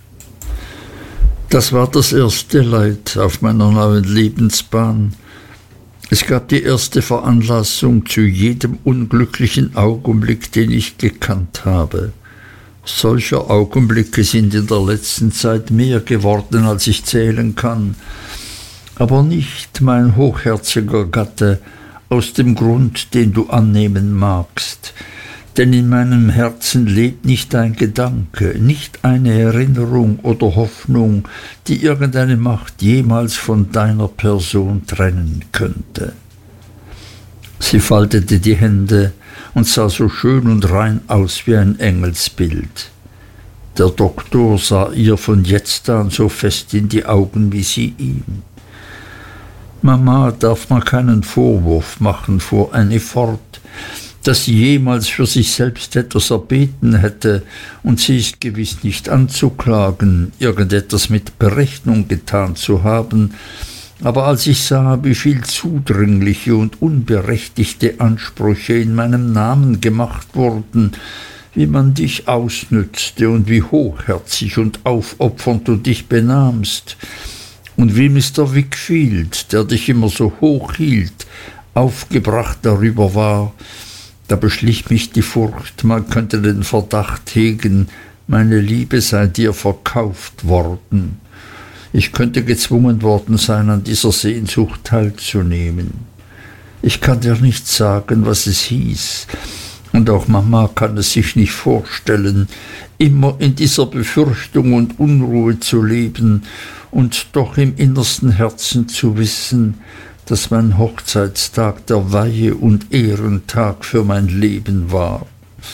Das war das erste Leid auf meiner neuen Lebensbahn. Es gab die erste Veranlassung zu jedem unglücklichen Augenblick, den ich gekannt habe. Solcher Augenblicke sind in der letzten Zeit mehr geworden, als ich zählen kann. Aber nicht, mein hochherziger Gatte, aus dem Grund, den du annehmen magst. Denn in meinem Herzen lebt nicht ein Gedanke, nicht eine Erinnerung oder Hoffnung, die irgendeine Macht jemals von deiner Person trennen könnte. Sie faltete die Hände und sah so schön und rein aus wie ein Engelsbild. Der Doktor sah ihr von jetzt an so fest in die Augen wie sie ihm. Mama darf man keinen Vorwurf machen, fuhr Annie fort, dass sie jemals für sich selbst etwas erbeten hätte, und sie ist gewiss nicht anzuklagen, irgendetwas mit Berechnung getan zu haben, aber als ich sah, wie viel zudringliche und unberechtigte Ansprüche in meinem Namen gemacht wurden, wie man dich ausnützte und wie hochherzig und aufopfernd du dich benahmst, und wie Mr. Wickfield, der dich immer so hoch hielt, aufgebracht darüber war, da beschlich mich die Furcht, man könnte den Verdacht hegen, meine Liebe sei dir verkauft worden. Ich könnte gezwungen worden sein, an dieser Sehnsucht teilzunehmen. Ich kann dir nicht sagen, was es hieß, und auch Mama kann es sich nicht vorstellen, immer in dieser Befürchtung und Unruhe zu leben und doch im innersten Herzen zu wissen, dass mein Hochzeitstag der Weihe und Ehrentag für mein Leben war.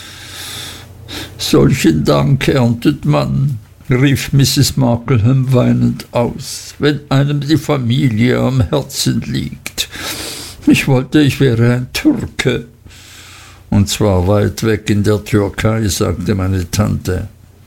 Solchen Dank erntet man, rief Mrs. Markleham weinend aus, wenn einem die Familie am Herzen liegt. Ich wollte, ich wäre ein Türke. Und zwar weit weg in der Türkei, sagte meine Tante.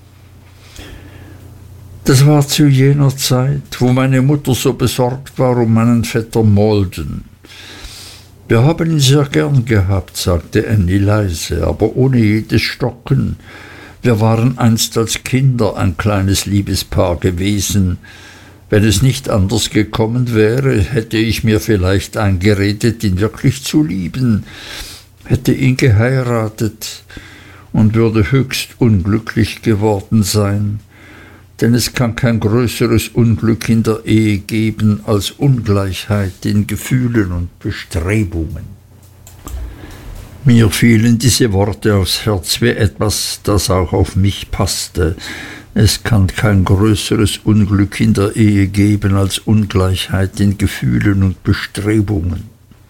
Das war zu jener Zeit, wo meine Mutter so besorgt war um meinen Vetter Maldon. Wir haben ihn sehr gern gehabt, sagte Annie leise, aber ohne jedes Stocken. Wir waren einst als Kinder ein kleines Liebespaar gewesen. Wenn es nicht anders gekommen wäre, hätte ich mir vielleicht eingeredet, ihn wirklich zu lieben, hätte ihn geheiratet und würde höchst unglücklich geworden sein. Denn es kann kein größeres Unglück in der Ehe geben als Ungleichheit in Gefühlen und Bestrebungen. Mir fielen diese Worte aufs Herz wie etwas, das auch auf mich passte. Es kann kein größeres Unglück in der Ehe geben als Ungleichheit in Gefühlen und Bestrebungen.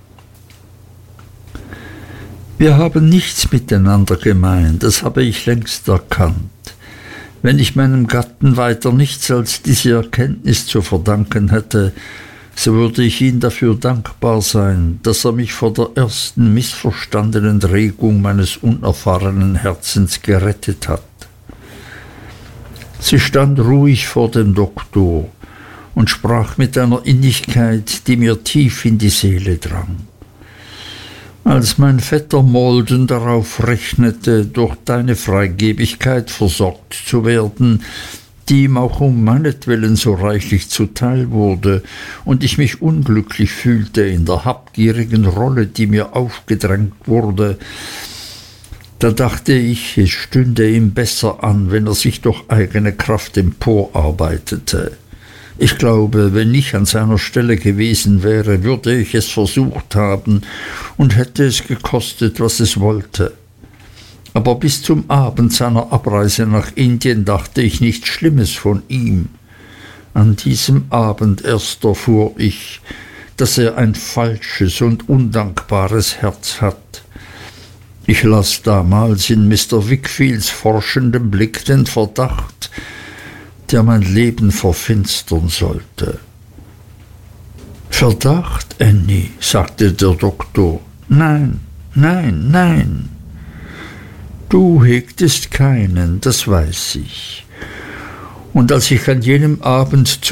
Wir haben nichts miteinander gemein, das habe ich längst erkannt. Wenn ich meinem Gatten weiter nichts als diese Erkenntnis zu verdanken hätte, so würde ich ihm dafür dankbar sein, dass er mich vor der ersten missverstandenen Regung meines unerfahrenen Herzens gerettet hat. Sie stand ruhig vor dem Doktor und sprach mit einer Innigkeit, die mir tief in die Seele drang. Als mein Vetter Maldon darauf rechnete, durch deine Freigebigkeit versorgt zu werden, die ihm auch um meinetwillen so reichlich zuteil wurde, und ich mich unglücklich fühlte in der habgierigen Rolle, die mir aufgedrängt wurde, da dachte ich, es stünde ihm besser an, wenn er sich durch eigene Kraft emporarbeitete. Ich glaube, wenn ich an seiner Stelle gewesen wäre, würde ich es versucht haben und hätte es gekostet, was es wollte. Aber bis zum Abend seiner Abreise nach Indien dachte ich nichts Schlimmes von ihm. An diesem Abend erst erfuhr ich, dass er ein falsches und undankbares Herz hat. Ich las damals in Mr. Wickfields forschendem Blick den Verdacht, der mein Leben verfinstern sollte. Verdacht, Annie, sagte der Doktor. Nein, nein, nein. Du hegtest keinen, das weiß ich. Und als ich an jenem Abend